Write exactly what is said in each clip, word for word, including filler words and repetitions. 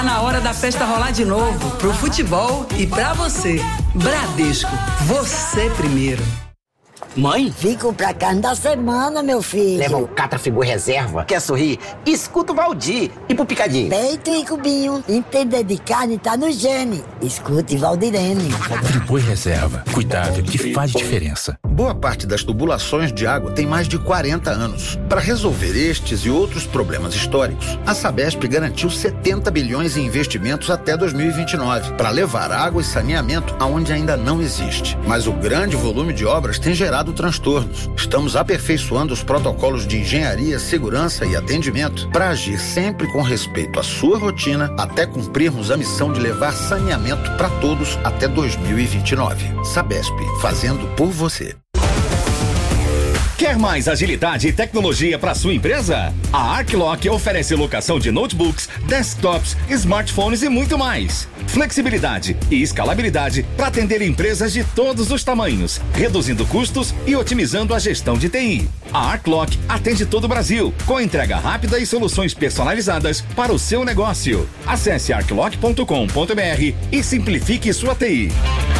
Tá na hora da festa rolar de novo, pro futebol e pra você. Bradesco, você primeiro. Mãe? Vim comprar carne da semana, meu filho. Leva o Catrafigu Reserva. Quer sorrir? Escuta o Valdir. E pro Picadinho? Peito e cubinho. Entender de carne tá no gene. Escute Valdirene. Friboi Reserva. Cuidado que faz diferença. Boa parte das tubulações de água tem mais de quarenta anos. Para resolver estes e outros problemas históricos, a Sabesp garantiu setenta bilhões em investimentos até dois mil e vinte e nove para levar água e saneamento aonde ainda não existe. Mas o grande volume de obras tem gerado transtornos. Estamos aperfeiçoando os protocolos de engenharia, segurança e atendimento para agir sempre com respeito à sua rotina até cumprirmos a missão de levar saneamento para todos até dois mil e vinte e nove. Sabesp, fazendo por você. Quer mais agilidade e tecnologia para sua empresa? A Arclock oferece locação de notebooks, desktops, smartphones e muito mais. Flexibilidade e escalabilidade para atender empresas de todos os tamanhos, reduzindo custos e otimizando a gestão de T I. A Arclock atende todo o Brasil, com entrega rápida e soluções personalizadas para o seu negócio. Acesse arclock ponto com ponto br e simplifique sua T I.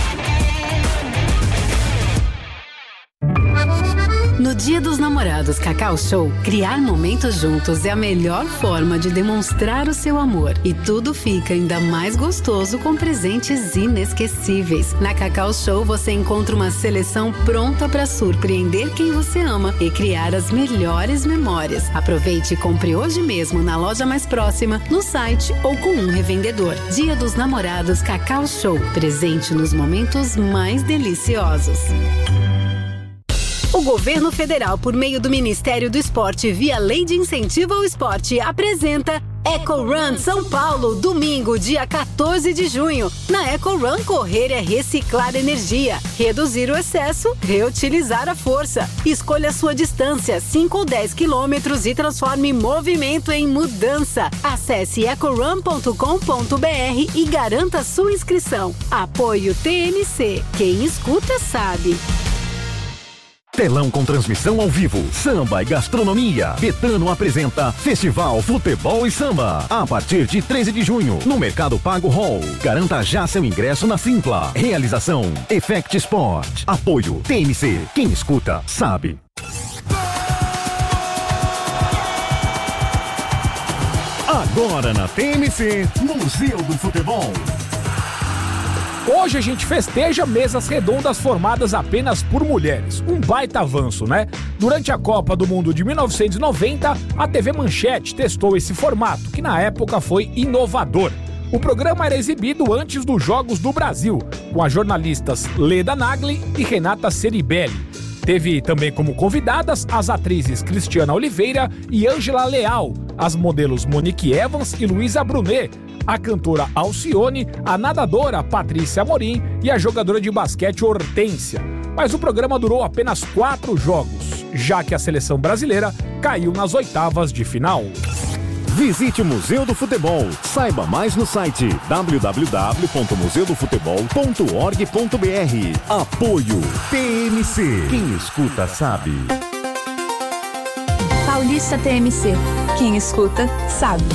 No Dia dos Namorados Cacau Show, criar momentos juntos é a melhor forma de demonstrar o seu amor. E tudo fica ainda mais gostoso com presentes inesquecíveis. Na Cacau Show você encontra uma seleção pronta para surpreender quem você ama e criar as melhores memórias. Aproveite e compre hoje mesmo na loja mais próxima, no site ou com um revendedor. Dia dos Namorados Cacau Show. Presente nos momentos mais deliciosos. O governo federal, por meio do Ministério do Esporte, via Lei de Incentivo ao Esporte, apresenta Eco Run São Paulo, domingo, dia quatorze de junho. Na Eco Run, correr é reciclar energia, reduzir o excesso, reutilizar a força. Escolha a sua distância, cinco ou dez quilômetros, e transforme movimento em mudança. Acesse eco run ponto com ponto br e garanta sua inscrição. Apoio T N C. Quem escuta sabe. Telão com transmissão ao vivo, samba e gastronomia. Betano apresenta Festival Futebol e Samba. A partir de treze de junho, no Mercado Pago Hall. Garanta já seu ingresso na Simpla. Realização Effect Sport. Apoio T M C. Quem escuta, sabe. Agora na T M C, Museu do Futebol. Hoje a gente festeja mesas redondas formadas apenas por mulheres. Um baita avanço, né? Durante a Copa do Mundo de mil novecentos e noventa, a T V Manchete testou esse formato, que na época foi inovador. O programa era exibido antes dos Jogos do Brasil, com as jornalistas Leda Nagli e Renata Ceribelli. Teve também como convidadas as atrizes Cristiana Oliveira e Ângela Leal, as modelos Monique Evans e Luísa Brunet, a cantora Alcione, a nadadora Patrícia Amorim e a jogadora de basquete Hortência. Mas o programa durou apenas quatro jogos, já que a seleção brasileira caiu nas oitavas de final. Visite o Museu do Futebol. Saiba mais no site w w w ponto museu do futebol ponto org ponto br. Apoio T M C. Quem escuta sabe. Paulista T M C. Quem escuta sabe.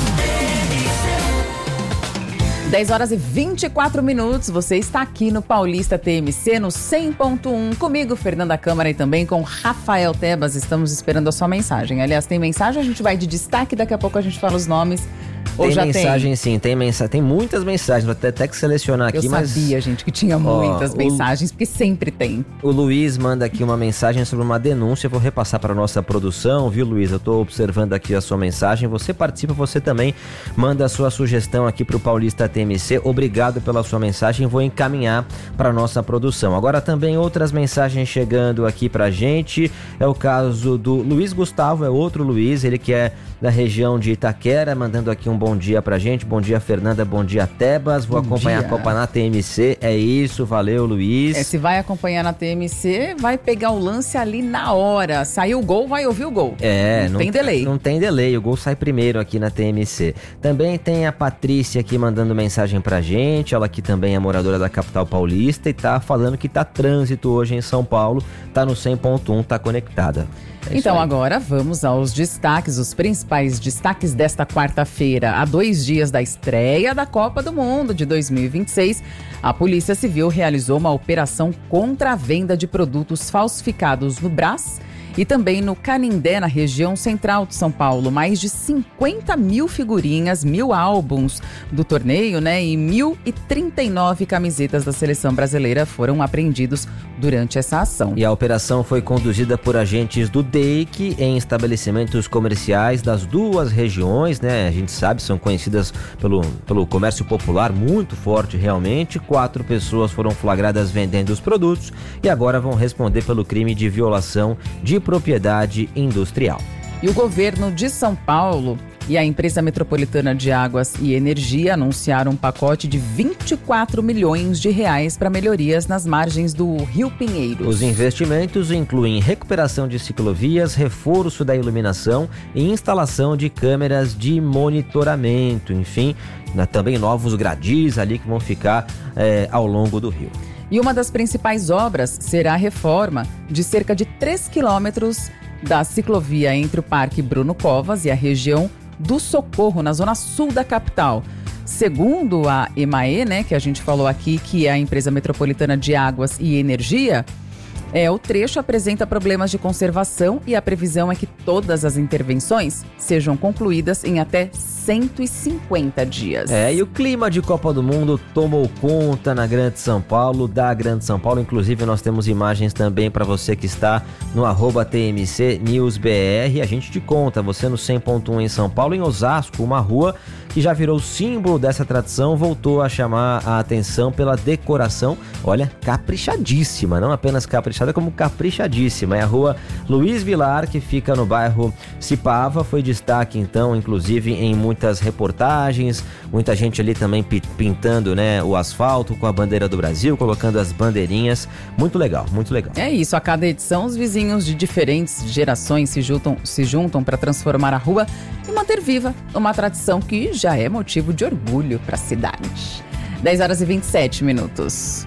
dez horas e vinte e quatro minutos, você está aqui no Paulista T M C, no cem ponto um, comigo, Fernanda Câmara, e também com Rafael Tebas. Estamos esperando a sua mensagem. Aliás, tem mensagem, a gente vai de destaque, daqui a pouco a gente fala os nomes. Ou tem já mensagem tem? sim, tem mensagem, tem muitas mensagens, vou até, até que selecionar aqui, Eu mas... sabia, gente, que tinha muitas ó, mensagens, o... porque sempre tem. O Luiz manda aqui uma mensagem sobre uma denúncia, eu vou repassar para a nossa produção, viu, Luiz? Eu estou observando aqui a sua mensagem, você participa, você também manda a sua sugestão aqui para o Paulista T M C, obrigado pela sua mensagem, vou encaminhar para a nossa produção. Agora também outras mensagens chegando aqui pra gente, é o caso do Luiz Gustavo, é outro Luiz, ele que é da região de Itaquera, mandando aqui um bom dia pra gente. Bom dia, Fernanda, bom dia, Tebas. Vou bom acompanhar dia. A Copa na T M C. É isso, valeu, Luiz. É, se vai acompanhar na T M C, vai pegar o lance ali na hora. Saiu o gol, vai ouvir o gol. É, não, não tem delay. Não tem delay, o gol sai primeiro aqui na T M C. Também tem a Patrícia aqui mandando mensagem pra gente. Ela aqui também é moradora da capital paulista e tá falando que tá trânsito hoje em São Paulo. Tá no cem ponto um, tá conectada. Então agora vamos aos destaques, os principais destaques desta quarta-feira. Há dois dias da estreia da Copa do Mundo de dois mil e vinte e seis, a Polícia Civil realizou uma operação contra a venda de produtos falsificados no Brás e também no Canindé, na região central de São Paulo. Mais de cinquenta mil figurinhas, mil álbuns do torneio, né? E mil e trinta e nove camisetas da seleção brasileira foram apreendidos durante essa ação. E a operação foi conduzida por agentes do D E I C em estabelecimentos comerciais das duas regiões, né? A gente sabe, são conhecidas pelo, pelo comércio popular, muito forte realmente. Quatro pessoas foram flagradas vendendo os produtos e agora vão responder pelo crime de violação de propriedade industrial. E o governo de São Paulo e a empresa metropolitana de águas e energia anunciaram um pacote de vinte e quatro milhões de reais para melhorias nas margens do Rio Pinheiros. Os investimentos incluem recuperação de ciclovias, reforço da iluminação e instalação de câmeras de monitoramento, enfim, também novos gradis ali que vão ficar é, ao longo do rio. E uma das principais obras será a reforma de cerca de três quilômetros da ciclovia entre o Parque Bruno Covas e a região do Socorro, na zona sul da capital. Segundo a EMAE, né, que a gente falou aqui, que é a empresa metropolitana de águas e energia, é, o trecho apresenta problemas de conservação e a previsão é que todas as intervenções sejam concluídas em até cento e cinquenta dias. É, e o clima de Copa do Mundo tomou conta na Grande São Paulo, da Grande São Paulo. Inclusive, nós temos imagens também para você que está no arroba T M C News B R. A gente te conta, você no cem ponto um em São Paulo, em Osasco, uma rua que já virou símbolo dessa tradição, voltou a chamar a atenção pela decoração, olha, caprichadíssima, não apenas caprichada, como caprichadíssima. É a rua Luiz Vilar, que fica no bairro Cipava, foi destaque então, inclusive em muitas reportagens, muita gente ali também pintando, né, o asfalto com a bandeira do Brasil, colocando as bandeirinhas, muito legal, muito legal. É isso, a cada edição os vizinhos de diferentes gerações se juntam, se juntam para transformar a rua e manter viva uma tradição que já é motivo de orgulho para a cidade. dez horas e vinte e sete minutos.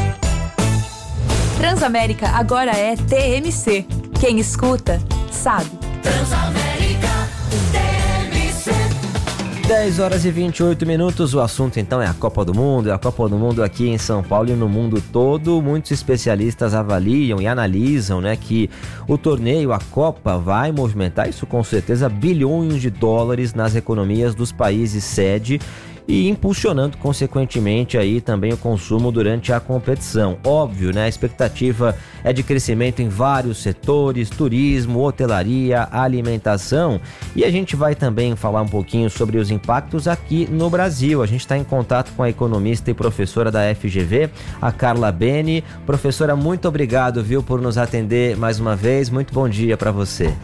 Transamérica agora é T M C. Quem escuta, sabe. Transamérica T M C. dez horas e vinte e oito minutos, o assunto então é a Copa do Mundo, é a Copa do Mundo aqui em São Paulo e no mundo todo. Muitos especialistas avaliam e analisam, né, que o torneio, a Copa, vai movimentar, isso com certeza, bilhões de dólares nas economias dos países sede e impulsionando consequentemente aí também o consumo durante a competição. Óbvio, né? A expectativa é de crescimento em vários setores, turismo, hotelaria, alimentação, e a gente vai também falar um pouquinho sobre os impactos aqui no Brasil. A gente está em contato com a economista e professora da F G V, a Carla Beni. Professora, muito obrigado, viu, por nos atender mais uma vez. Muito bom dia para você.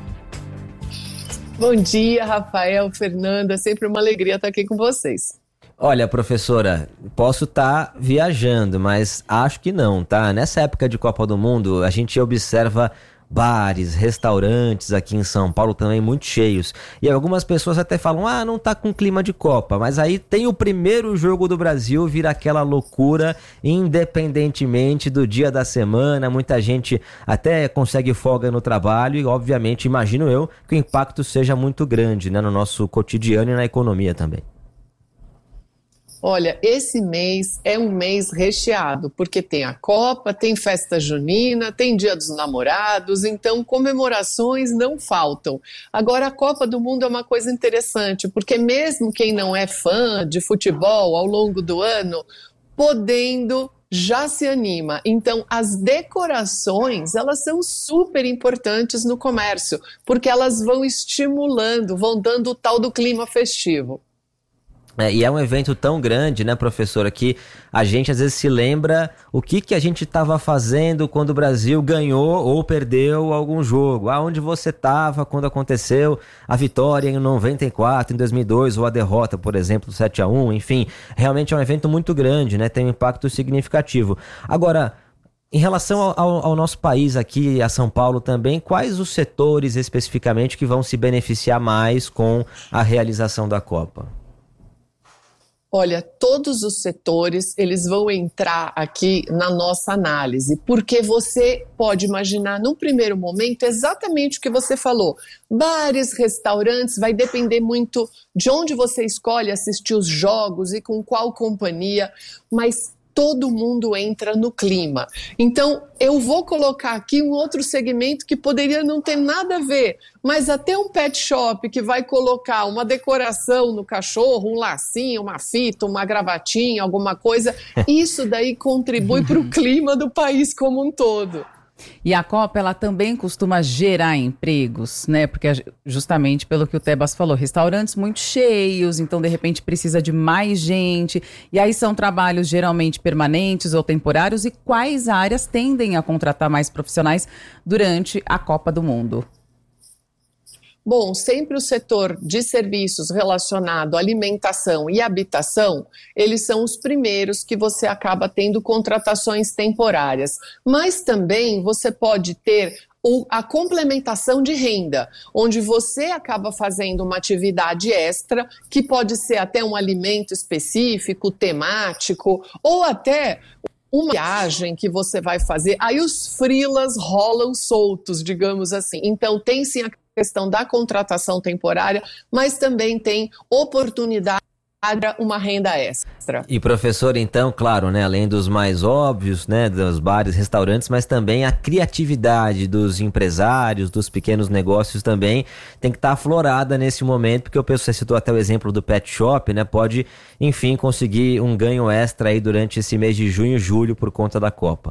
Bom dia, Rafael, Fernanda, sempre uma alegria estar aqui com vocês. Olha, professora, posso estar viajando, mas acho que não, tá? Nessa época de Copa do Mundo, a gente observa bares, restaurantes aqui em São Paulo também muito cheios. E algumas pessoas até falam, ah, não tá com clima de Copa. Mas aí tem o primeiro jogo do Brasil, vira aquela loucura, independentemente do dia da semana. Muita gente até consegue folga no trabalho e, obviamente, imagino eu, que o impacto seja muito grande, né, no nosso cotidiano e na economia também. Olha, esse mês é um mês recheado, porque tem a Copa, tem festa junina, tem Dia dos Namorados, então comemorações não faltam. Agora, a Copa do Mundo é uma coisa interessante, porque mesmo quem não é fã de futebol ao longo do ano, podendo, já se anima. Então, as decorações, elas são super importantes no comércio, porque elas vão estimulando, vão dando o tal do clima festivo. É, e é um evento tão grande, né, professora, que a gente às vezes se lembra o que, que a gente estava fazendo quando o Brasil ganhou ou perdeu algum jogo. Aonde você estava quando aconteceu a vitória em noventa e quatro, em dois mil e dois, ou a derrota, por exemplo, sete a um, enfim. Realmente é um evento muito grande, né, tem um impacto significativo. Agora, em relação ao, ao, ao nosso país aqui, a São Paulo também, quais os setores especificamente que vão se beneficiar mais com a realização da Copa? Olha, todos os setores, eles vão entrar aqui na nossa análise, porque você pode imaginar, num primeiro momento, exatamente o que você falou. Bares, restaurantes, vai depender muito de onde você escolhe assistir os jogos e com qual companhia, mas todo mundo entra no clima. Então, eu vou colocar aqui um outro segmento que poderia não ter nada a ver, mas até um pet shop que vai colocar uma decoração no cachorro, um lacinho, uma fita, uma gravatinha, alguma coisa, isso daí contribui para o clima do país como um todo. E a Copa, ela também costuma gerar empregos, né? Porque justamente pelo que o Tebas falou, restaurantes muito cheios, então de repente precisa de mais gente. E aí são trabalhos geralmente permanentes ou temporários. E quais áreas tendem a contratar mais profissionais durante a Copa do Mundo? Bom, sempre o setor de serviços relacionado à alimentação e habitação, eles são os primeiros que você acaba tendo contratações temporárias. Mas também você pode ter a complementação de renda, onde você acaba fazendo uma atividade extra, que pode ser até um alimento específico, temático, ou até uma viagem que você vai fazer. Aí os freelas rolam soltos, digamos assim. Então tem sim a questão da contratação temporária, mas também tem oportunidade para uma renda extra. E professor, então, claro, né, além dos mais óbvios, né, dos bares, restaurantes, mas também a criatividade dos empresários, dos pequenos negócios também tem que estar aflorada nesse momento, porque o pessoal, você citou até o exemplo do pet shop, né, pode, enfim, conseguir um ganho extra aí durante esse mês de junho e julho por conta da Copa.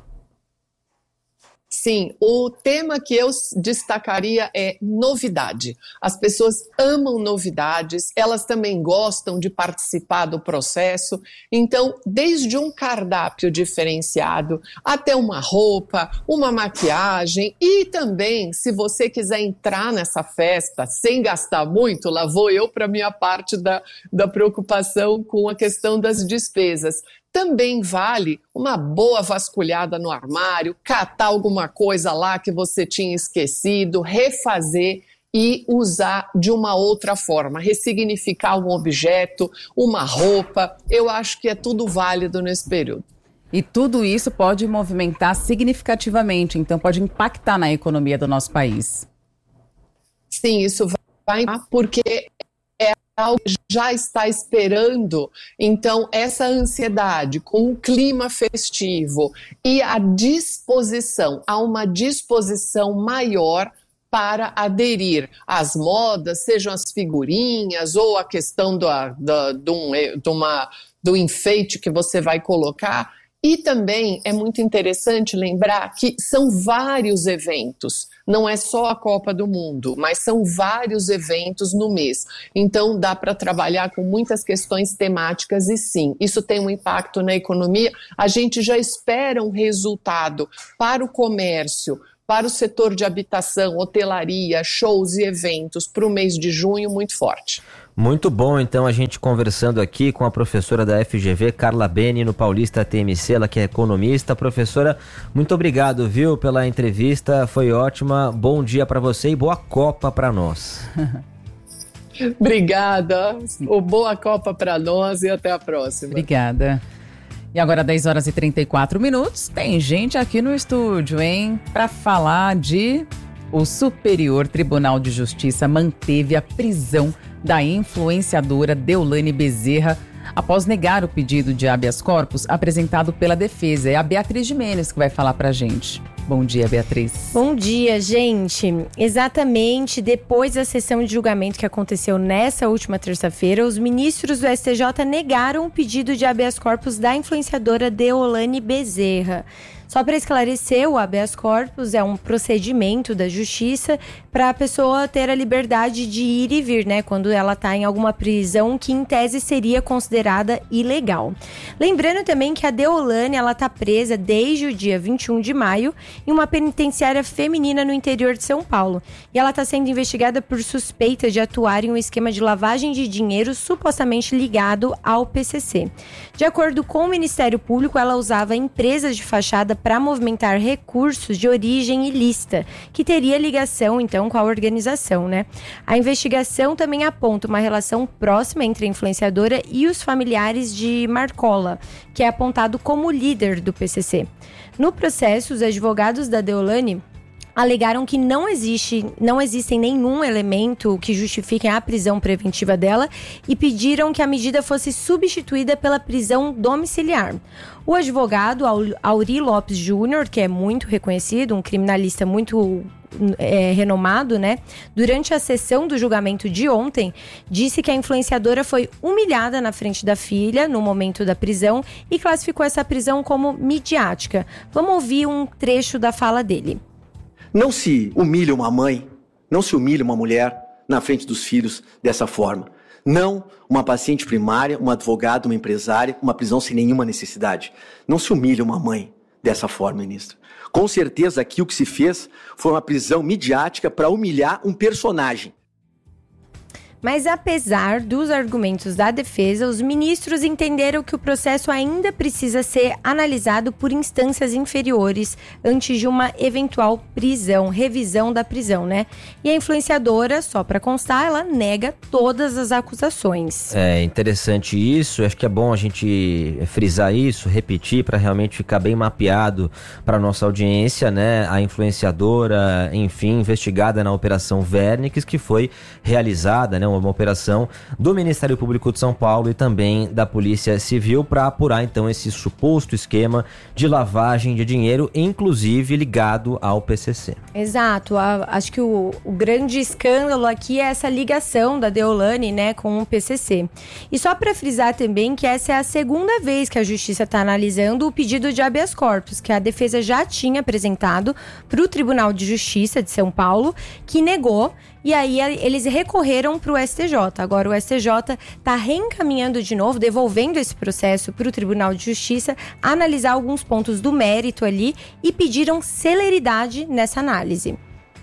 Sim, o tema que eu destacaria é novidade. As pessoas amam novidades, elas também gostam de participar do processo. Então, desde um cardápio diferenciado até uma roupa, uma maquiagem e também, se você quiser entrar nessa festa sem gastar muito, lá vou eu para a minha parte da, da preocupação com a questão das despesas. Também vale uma boa vasculhada no armário, catar alguma coisa lá que você tinha esquecido, refazer e usar de uma outra forma, ressignificar um objeto, uma roupa. Eu acho que é tudo válido nesse período. E tudo isso pode movimentar significativamente, então pode impactar na economia do nosso país. Sim, isso vai, porque é algo que já está esperando. Então, essa ansiedade com o clima festivo e a disposição, há uma disposição maior para aderir às modas, sejam as figurinhas ou a questão do, do, do, do, uma, do enfeite que você vai colocar. E também é muito interessante lembrar que são vários eventos, não é só a Copa do Mundo, mas são vários eventos no mês. Então dá para trabalhar com muitas questões temáticas e sim, isso tem um impacto na economia. A gente já espera um resultado para o comércio, para o setor de habitação, hotelaria, shows e eventos para o mês de junho muito forte. Muito bom, então, a gente conversando aqui com a professora da F G V, Carla Beni, no Paulista T M C, ela que é economista. Professora, muito obrigado, viu, pela entrevista, foi ótima. Bom dia para você e boa Copa para nós. Obrigada, boa Copa para nós e até a próxima. Obrigada. E agora, dez horas e trinta e quatro minutos, tem gente aqui no estúdio, hein? Para falar de... O Superior Tribunal de Justiça manteve a prisão da influenciadora Deolane Bezerra após negar o pedido de habeas corpus apresentado pela defesa. É a Beatriz Gimenez que vai falar pra gente. Bom dia, Beatriz. Bom dia, gente. Exatamente depois da sessão de julgamento que aconteceu nessa última terça-feira, os ministros do S T J negaram o pedido de habeas corpus da influenciadora Deolane Bezerra. Só para esclarecer, o habeas corpus é um procedimento da justiça para a pessoa ter a liberdade de ir e vir, né? Quando ela está em alguma prisão que, em tese, seria considerada ilegal. Lembrando também que a Deolane, ela está presa desde o dia vinte e um de maio em uma penitenciária feminina no interior de São Paulo. E ela está sendo investigada por suspeita de atuar em um esquema de lavagem de dinheiro supostamente ligado ao P C C. De acordo com o Ministério Público, ela usava empresas de fachada para movimentar recursos de origem ilícita, que teria ligação, então, com a organização, né? A investigação também aponta uma relação próxima entre a influenciadora e os familiares de Marcola, que é apontado como líder do P C C. No processo, os advogados da Deolane alegaram que não existe, não existem nenhum elemento que justifique a prisão preventiva dela e pediram que a medida fosse substituída pela prisão domiciliar. O advogado Auri Lopes Júnior, que é muito reconhecido, um criminalista muito é, renomado, né? Durante a sessão do julgamento de ontem, disse que a influenciadora foi humilhada na frente da filha no momento da prisão e classificou essa prisão como midiática. Vamos ouvir um trecho da fala dele. Não se humilha uma mãe, não se humilha uma mulher na frente dos filhos dessa forma. Não uma paciente primária, uma advogada, uma empresária, uma prisão sem nenhuma necessidade. Não se humilha uma mãe dessa forma, ministro. Com certeza aqui o que se fez foi uma prisão midiática para humilhar um personagem. Mas apesar dos argumentos da defesa, os ministros entenderam que o processo ainda precisa ser analisado por instâncias inferiores antes de uma eventual prisão, revisão da prisão, né? E a influenciadora, só para constar, ela nega todas as acusações. É interessante isso, acho que é bom a gente frisar isso, repetir para realmente ficar bem mapeado para nossa audiência, né? A influenciadora, enfim, investigada na Operação Vernix, que foi realizada, né? Uma operação do Ministério Público de São Paulo e também da Polícia Civil para apurar então esse suposto esquema de lavagem de dinheiro, inclusive ligado ao P C C. Exato, a, acho que o, o grande escândalo aqui é essa ligação da Deolane, né, com o P C C. E só para frisar também que essa é a segunda vez que a Justiça está analisando o pedido de habeas corpus, que a defesa já tinha apresentado para o Tribunal de Justiça de São Paulo, que negou. E aí eles recorreram para o S T J. Agora o S T J está reencaminhando de novo, devolvendo esse processo para o Tribunal de Justiça, analisar alguns pontos do mérito ali e pediram celeridade nessa análise.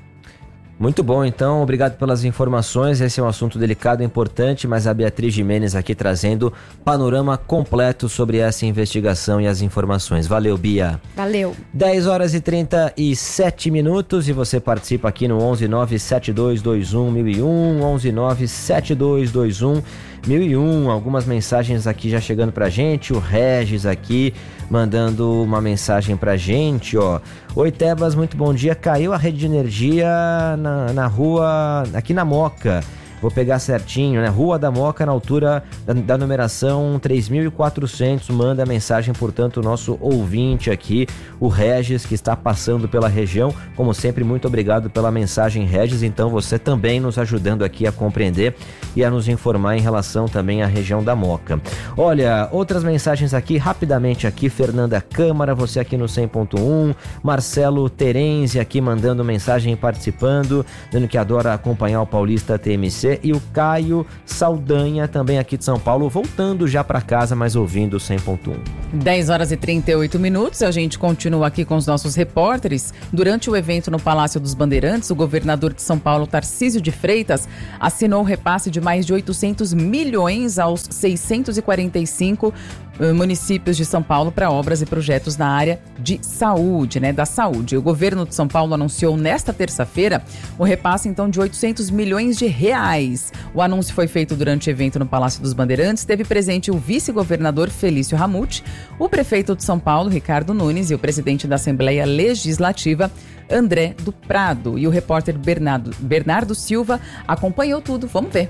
Muito bom, então, obrigado pelas informações. Esse é um assunto delicado e importante, mas a Beatriz Gimenez aqui trazendo panorama completo sobre essa investigação e as informações. Valeu, Bia. Valeu. dez horas e trinta e sete minutos e você participa aqui no onze nove sete dois dois um mil e um, onze nove sete dois dois um mil e um. Algumas mensagens aqui já chegando pra gente. O Regis aqui mandando uma mensagem pra gente, ó. Oi, Tebas, muito bom dia. Caiu a rede de energia na, na rua, aqui na Moca. Vou pegar certinho, né? Rua da Moca, na altura da, da numeração três mil e quatrocentos. Manda a mensagem, portanto, o nosso ouvinte aqui, o Regis, que está passando pela região. Como sempre, muito obrigado pela mensagem, Regis. Então, você também nos ajudando aqui a compreender e a nos informar em relação também à região da Moca. Olha, outras mensagens aqui, rapidamente aqui. Fernanda Câmara, você aqui no cem ponto um. Marcelo Terenzi aqui mandando mensagem, participando, dizendo que adora acompanhar o Paulista T M C. E o Caio Saldanha, também aqui de São Paulo, voltando já para casa, mas ouvindo o cem ponto um. dez horas e trinta e oito minutos, a gente continua aqui com os nossos repórteres. Durante o evento no Palácio dos Bandeirantes, o governador de São Paulo, Tarcísio de Freitas, assinou o repasse de mais de oitocentos milhões aos seiscentos e quarenta e cinco municípios de São Paulo para obras e projetos na área de saúde, né, da saúde. O governo de São Paulo anunciou nesta terça-feira o repasse, então, de oitocentos milhões de reais. O anúncio foi feito durante o evento no Palácio dos Bandeirantes. Teve presente o vice-governador Felício Ramute, o prefeito de São Paulo, Ricardo Nunes, e o presidente da Assembleia Legislativa, André do Prado. E o repórter Bernardo, Bernardo Silva acompanhou tudo. Vamos ver.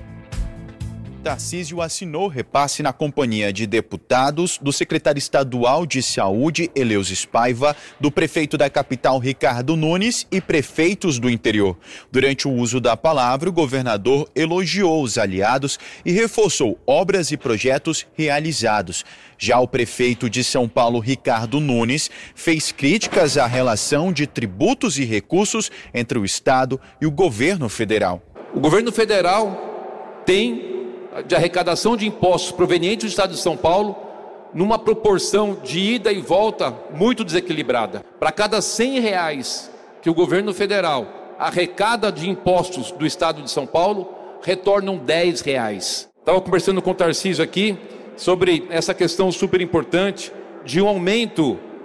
Tarcísio assinou repasse na companhia de deputados, do secretário estadual de saúde, Eleusis Paiva, do prefeito da capital, Ricardo Nunes, e prefeitos do interior. Durante o uso da palavra, o governador elogiou os aliados e reforçou obras e projetos realizados. Já o prefeito de São Paulo, Ricardo Nunes, fez críticas à relação de tributos e recursos entre o Estado e o governo federal. O governo federal tem de arrecadação de impostos provenientes do Estado de São Paulo numa proporção de ida e volta muito desequilibrada. Para cada cem reais que o governo federal arrecada de impostos do Estado de São Paulo, retornam dez reais. Estava conversando com o Tarcísio aqui sobre essa questão super importante de um aumento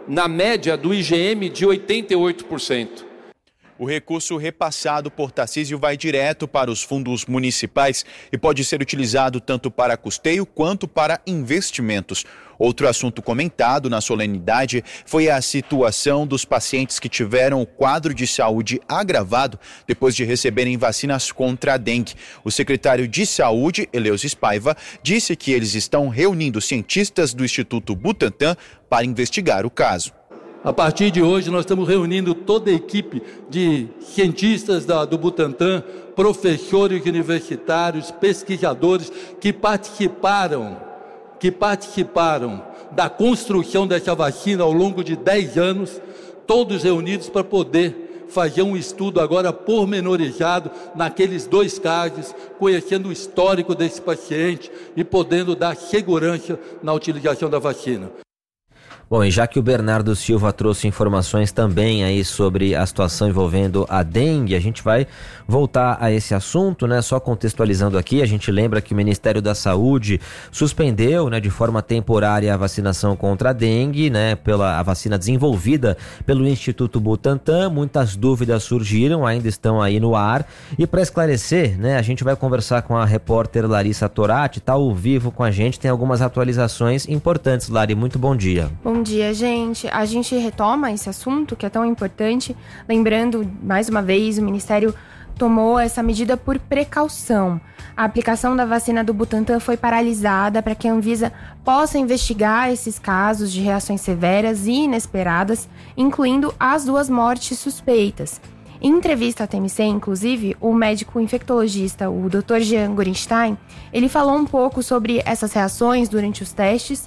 na média do I G M de oitenta e oito por cento. O recurso repassado por Tarcísio vai direto para os fundos municipais e pode ser utilizado tanto para custeio quanto para investimentos. Outro assunto comentado na solenidade foi a situação dos pacientes que tiveram o quadro de saúde agravado depois de receberem vacinas contra a dengue. O secretário de Saúde, Eleusis Paiva, disse que eles estão reunindo cientistas do Instituto Butantan para investigar o caso. A partir de hoje, nós estamos reunindo toda a equipe de cientistas da, do Butantan, professores universitários, pesquisadores que participaram, que participaram da construção dessa vacina ao longo de dez anos, todos reunidos para poder fazer um estudo agora pormenorizado naqueles dois casos, conhecendo o histórico desse paciente e podendo dar segurança na utilização da vacina. Bom, e já que o Bernardo Silva trouxe informações também aí sobre a situação envolvendo a dengue, a gente vai voltar a esse assunto, né? Só contextualizando aqui, a gente lembra que o Ministério da Saúde suspendeu, né, de forma temporária a vacinação contra a dengue, né, pela a vacina desenvolvida pelo Instituto Butantan. Muitas dúvidas surgiram, ainda estão aí no ar. E para esclarecer, né, a gente vai conversar com a repórter Larissa Torati, tá ao vivo com a gente, tem algumas atualizações importantes. Lari, muito bom dia. Bom dia, gente. A gente retoma esse assunto que é tão importante. Lembrando, mais uma vez, o Ministério tomou essa medida por precaução. A aplicação da vacina do Butantan foi paralisada para que a Anvisa possa investigar esses casos de reações severas e inesperadas, incluindo as duas mortes suspeitas. Em entrevista à T M C, inclusive, o médico infectologista, o doutor Jean Gorenstein, ele falou um pouco sobre essas reações durante os testes,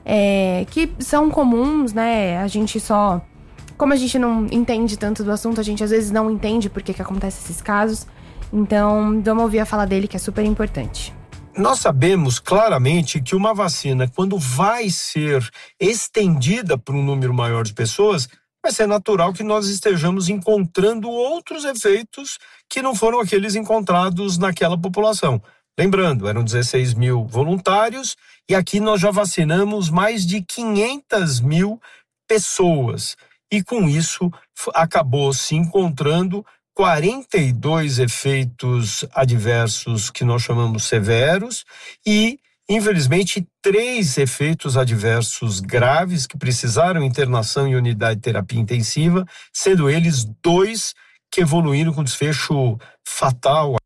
é, que são comuns, né? A gente só... Como a gente não entende tanto do assunto, a gente às vezes não entende por que que acontecem esses casos. Então, vamos ouvir a fala dele, que é super importante. Nós sabemos claramente que uma vacina, quando vai ser estendida para um número maior de pessoas, vai ser natural que nós estejamos encontrando outros efeitos que não foram aqueles encontrados naquela população. Lembrando, eram dezesseis mil voluntários e aqui nós já vacinamos mais de quinhentas mil pessoas. E com isso acabou se encontrando quarenta e dois efeitos adversos que nós chamamos severos e, infelizmente, três efeitos adversos graves que precisaram internação em unidade de terapia intensiva, sendo eles dois que evoluíram com desfecho fatal.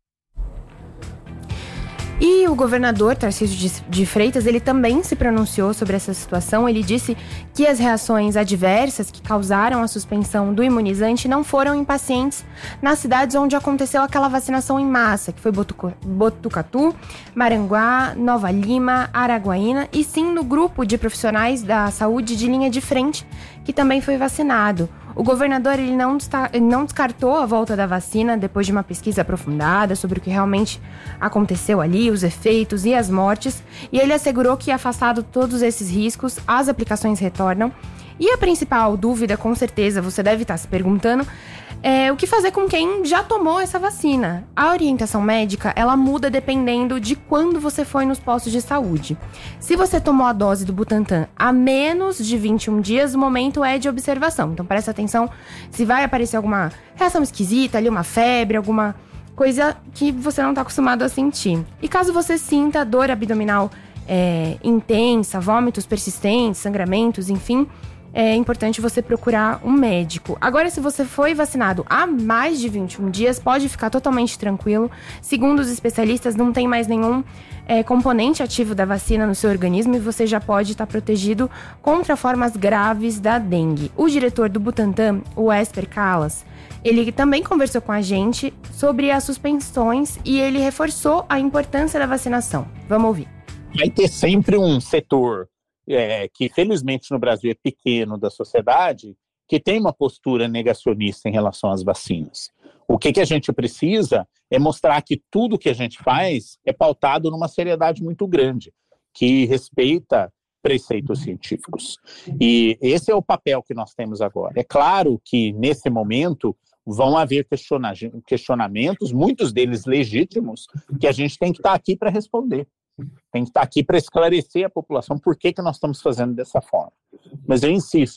E o governador Tarcísio de, de Freitas, ele também se pronunciou sobre essa situação. Ele disse que as reações adversas que causaram a suspensão do imunizante não foram em pacientes nas cidades onde aconteceu aquela vacinação em massa, que foi Botuca, Botucatu, Maranguá, Nova Lima, Araguaína, e sim no grupo de profissionais da saúde de linha de frente, que também foi vacinado. O governador ele não, ele não descartou a volta da vacina depois de uma pesquisa aprofundada sobre o que realmente aconteceu ali, os efeitos e as mortes, e ele assegurou que, afastado todos esses riscos, as aplicações retornam. E a principal dúvida, com certeza, você deve estar se perguntando, é o que fazer com quem já tomou essa vacina. A orientação médica, ela muda dependendo de quando você foi nos postos de saúde. Se você tomou a dose do Butantan há menos de vinte e um dias, o momento é de observação. Então presta atenção se vai aparecer alguma reação esquisita, ali uma febre, alguma coisa que você não está acostumado a sentir. E caso você sinta dor abdominal é, intensa, vômitos persistentes, sangramentos, enfim, é importante você procurar um médico. Agora, se você foi vacinado há mais de vinte e um dias, pode ficar totalmente tranquilo. Segundo os especialistas, não tem mais nenhum é, componente ativo da vacina no seu organismo e você já pode estar protegido contra formas graves da dengue. O diretor do Butantan, o Esper Calas, ele também conversou com a gente sobre as suspensões e ele reforçou a importância da vacinação. Vamos ouvir. Vai ter sempre um setor É, que felizmente no Brasil é pequeno da sociedade, que tem uma postura negacionista em relação às vacinas. O que, que a gente precisa é mostrar que tudo que a gente faz é pautado numa seriedade muito grande, que respeita preceitos científicos. E esse é o papel que nós temos agora. É claro que nesse momento vão haver questiona- questionamentos, muitos deles legítimos, que a gente tem que estar aqui para responder. Tem que estar aqui para esclarecer a população por que, que nós estamos fazendo dessa forma. Mas eu insisto,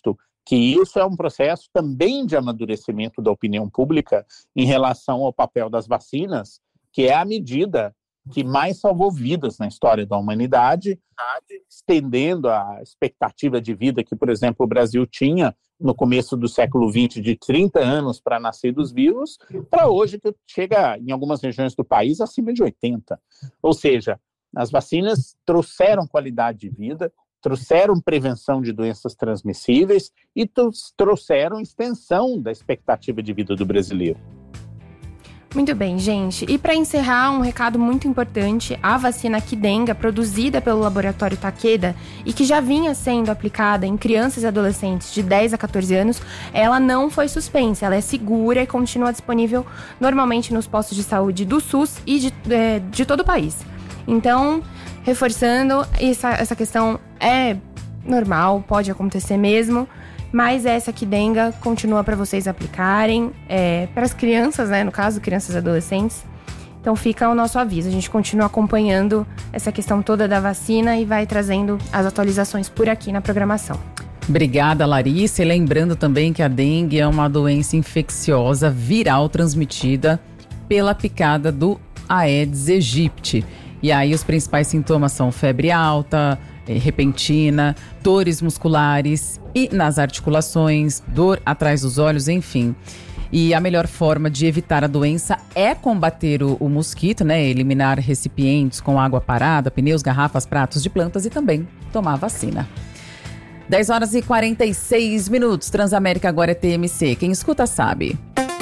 que isso é um processo também de amadurecimento da opinião pública em relação ao papel das vacinas, que é a medida que mais salvou vidas na história da humanidade, estendendo a expectativa de vida que, por exemplo, o Brasil tinha no começo do século vinte de trinta anos para nascer dos vivos, para hoje que chega em algumas regiões do país acima de oitenta. Ou seja, as vacinas trouxeram qualidade de vida, trouxeram prevenção de doenças transmissíveis e trouxeram extensão da expectativa de vida do brasileiro. Muito bem, gente. E para encerrar, um recado muito importante: a vacina Qdenga, produzida pelo laboratório Takeda e que já vinha sendo aplicada em crianças e adolescentes de dez a catorze anos, ela não foi suspensa, ela é segura e continua disponível normalmente nos postos de saúde do SUS e de, é, de todo o país. Então, reforçando, essa, essa questão é normal, pode acontecer mesmo, mas essa Qdenga continua para vocês aplicarem, é, para as crianças, né, no caso, crianças e adolescentes. Então fica o nosso aviso, a gente continua acompanhando essa questão toda da vacina e vai trazendo as atualizações por aqui na programação. Obrigada, Larissa. E lembrando também que a dengue é uma doença infecciosa viral transmitida pela picada do Aedes aegypti. E aí os principais sintomas são febre alta, repentina, dores musculares e nas articulações, dor atrás dos olhos, enfim. E a melhor forma de evitar a doença é combater o, o mosquito, né? Eliminar recipientes com água parada, pneus, garrafas, pratos de plantas e também tomar vacina. dez horas e quarenta e seis minutos. Transamérica agora é T M C. Quem escuta sabe.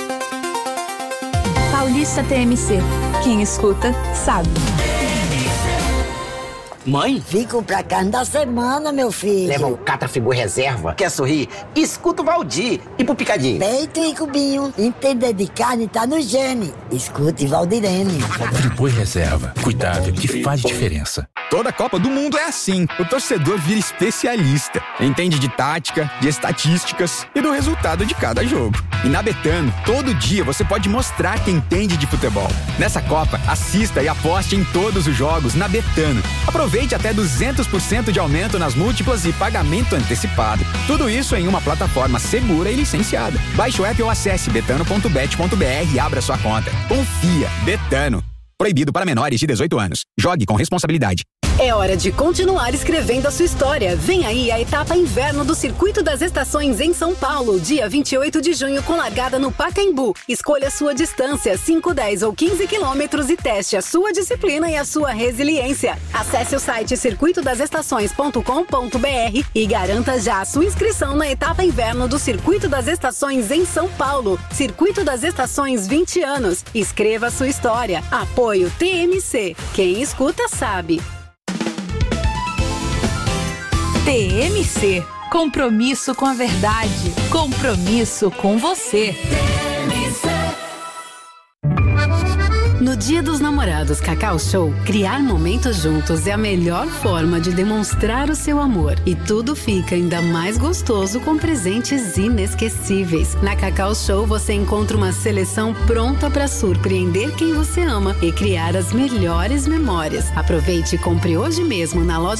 Paulista T M C. Quem escuta sabe. Mãe? Vim comprar carne da semana, meu filho. Leva um Catrafigu reserva. Quer sorrir? Escuta o Valdir e pro Picadinho. Peito e cubinho. Entender de carne tá no gene. Escute Valdirene. Friboi reserva. Cuidado que faz diferença. Toda Copa do Mundo é assim. O torcedor vira especialista. Entende de tática, de estatísticas e do resultado de cada jogo. E na Betano, todo dia você pode mostrar que entende de futebol. Nessa Copa, assista e aposte em todos os jogos na Betano. Aproveite até duzentos por cento de aumento nas múltiplas e pagamento antecipado. Tudo isso em uma plataforma segura e licenciada. Baixe o app ou acesse betano ponto bet ponto br e abra sua conta. Confia. Betano. Proibido para menores de dezoito anos. Jogue com responsabilidade. É hora de continuar escrevendo a sua história. Vem aí a etapa inverno do Circuito das Estações em São Paulo, dia vinte e oito de junho, com largada no Pacaembu. Escolha a sua distância, cinco, dez ou quinze quilômetros e teste a sua disciplina e a sua resiliência. Acesse o site circuito das estações ponto com ponto br e garanta já a sua inscrição na etapa inverno do Circuito das Estações em São Paulo. Circuito das Estações, vinte anos. Escreva a sua história. Apoio T M C. Quem escuta sabe. T M C. Compromisso com a verdade. Compromisso com você. No Dia dos Namorados Cacau Show, criar momentos juntos é a melhor forma de demonstrar o seu amor. E tudo fica ainda mais gostoso com presentes inesquecíveis. Na Cacau Show você encontra uma seleção pronta para surpreender quem você ama e criar as melhores memórias. Aproveite e compre hoje mesmo na loja